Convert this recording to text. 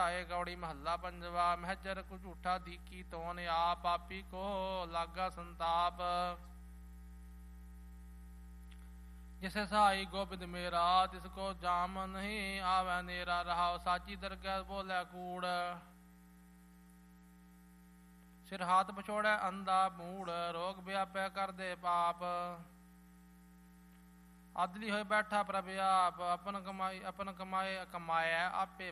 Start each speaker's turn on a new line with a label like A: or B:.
A: ਧਿਆਏ। ਗੌੜੀ ਮਹੱਲਾ ਪੰਜਵਾ। ਮਹਿਜਰ ਕੋ ਝੂਠਾ ਦੀਕੀ ਤੋਨ ਆਪ, ਪਾਪੀ ਕੋ ਲਾਗਾ ਸੰਤਾਪ। ਜਿਸੇ ਸਹਾਈ ਗੋਬਿੰਦ ਮੇਰਾ, ਤਿਸ ਕੋ ਜਾਮ ਨਹੀਂ ਆਵੈ ਨੇਰਾ। ਰਹਾਉ ਸਾਚੀ ਦਰਗਹਿ ਬੋਲੇ ਕੂੜ, ਸਿਰ ਹਾਥ ਪਛੋੜੈ ਅੰਧਾ ਮੂੜ। ਰੋਗ ਵਿਆਪੈ ਕਰਦੇ ਪਾਪ, ਆਦਲੀ ਹੋਏ ਬੈਠਾ ਪ੍ਰਭ ਆਪ। ਆਪਨ ਕਮਾਏ ਕਮਾਏ ਆਪੇ